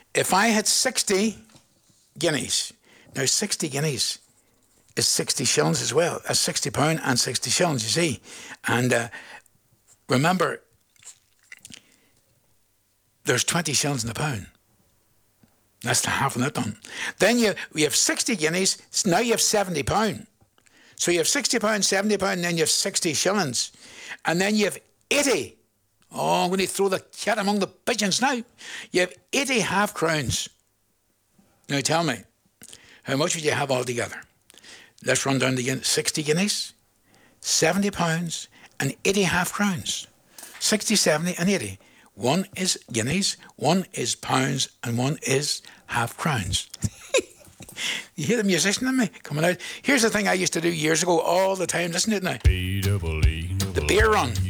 If I had 60 guineas, now 60 guineas is 60 shillings as well. That's £60 and 60 shillings, you see. And remember, there's 20 shillings in the pound. That's the half of that done. Then we have 60 guineas, so now you have £70. So you have £60, £70, and then you have 60 shillings. And then you have 80. Oh, I'm going to throw the cat among the pigeons now. You have 80 half crowns. Now tell me, how much would you have altogether? Let's run down again. 60 guineas, £70, and 80 half crowns. 60, 70, and 80. One is guineas, one is pounds, and one is half crowns. You hear the musician in me coming out? Here's the thing I used to do years ago all the time. Listen to it now. The beer run.